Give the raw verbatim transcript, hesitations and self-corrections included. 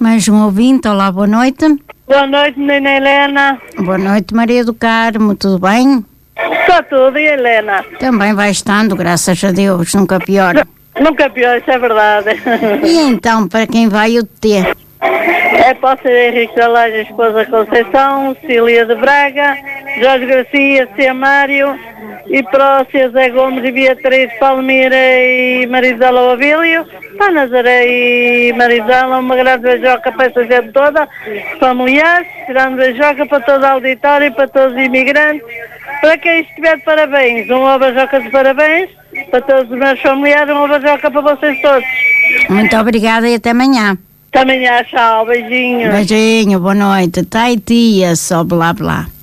mais um ouvinte. Olá, boa noite. Boa noite, menina Helena. Boa noite, Maria do Carmo, tudo bem? Está tudo, e Helena? Também vai estando, graças a Deus, nunca pior. Nunca pior, isso é verdade. E então, para quem vai o T? É para o ser Henrique da Laje, esposa Conceição, Cília de Braga, Jorge Garcia, Cia Mário, e para o Cia Zé Gomes e Beatriz, Palmira e Marisela Ovílio, para Nazaré e Marisela, uma grande beijoca para essa gente toda, familiares, grande beijoca para todo o auditório e para todos os imigrantes. Para quem estiver de parabéns, uma beijoca de parabéns, para todos os meus familiares, uma beijoca para vocês todos. Muito obrigada e até amanhã. Até amanhã, tchau, beijinho. Beijinho, boa noite. Tá e tia, só blá blá.